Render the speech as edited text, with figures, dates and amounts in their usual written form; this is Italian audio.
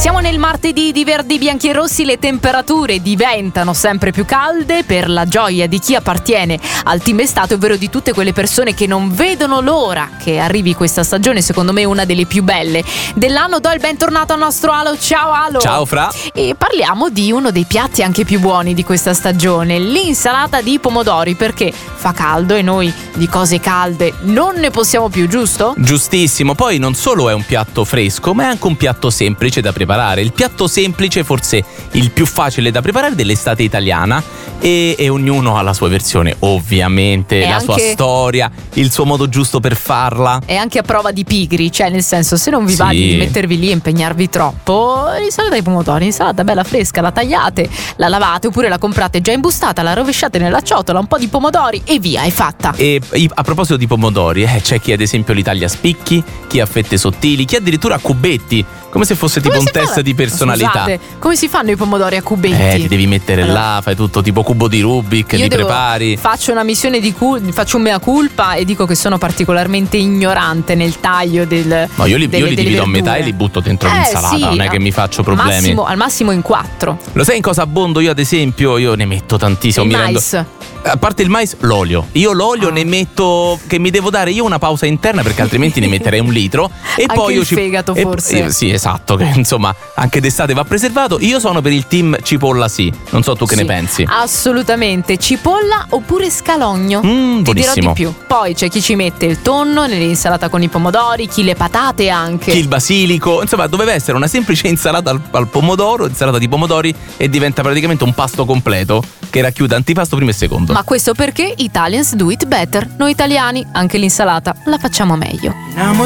Siamo nel martedì di Verdi, Bianchi e Rossi, le temperature diventano sempre più calde per la gioia di chi appartiene al team estate, ovvero di tutte quelle persone che non vedono l'ora che arrivi questa stagione, secondo me una delle più belle dell'anno. Do il bentornato al nostro Alo. Ciao Alo. Ciao Fra. E parliamo di uno dei piatti anche più buoni di questa stagione, l'insalata di pomodori, perché fa caldo e noi di cose calde non ne possiamo più, giusto? Giustissimo, poi non solo è un piatto fresco, ma è anche un piatto semplice da preparare. Il piatto semplice, forse il più facile da preparare dell'estate italiana, e ognuno ha la sua versione, ovviamente, la sua storia, il suo modo giusto per farla. È anche a prova di pigri, cioè nel senso, se non vi va di mettervi lì e impegnarvi troppo, l'insalata ai pomodori, l'insalata bella fresca, la tagliate, la lavate oppure la comprate già imbustata, la rovesciate nella ciotola, un po' di pomodori e via, è fatta. E a proposito di pomodori, c'è chi ad esempio li taglia a spicchi, chi a fette sottili, chi addirittura a cubetti, come se fosse tipo un test di personalità. Scusate, come si fanno i pomodori a cubetti? Ti devi mettere là, fai tutto tipo cubo di Rubik, li prepari. Faccio una missione faccio un mea culpa e dico che sono particolarmente ignorante nel taglio del. No, io li divido a metà e li butto dentro l'insalata, sì, non è che mi faccio problemi. Al massimo in 4. Lo sai in cosa abbondo io ad esempio? Io ne metto tantissimo. Il mais. A parte il mais, l'olio. Io l'olio ne metto, che mi devo dare io una pausa interna, perché altrimenti ne metterei 1 litro. E anche poi il fegato forse. Sì, esatto, che insomma anche d'estate va preservato. Io sono per il team cipolla, sì. Non so tu che ne pensi. Assolutamente, cipolla oppure scalogno. Ti dirò di più. Poi c'è chi ci mette il tonno nell'insalata con i pomodori, chi le patate anche, chi il basilico. Insomma, doveva essere una semplice insalata al pomodoro, insalata di pomodori, e diventa praticamente un pasto completo che racchiude antipasto primo e secondo. Ma questo perché Italians do it better. Noi italiani anche l'insalata la facciamo meglio.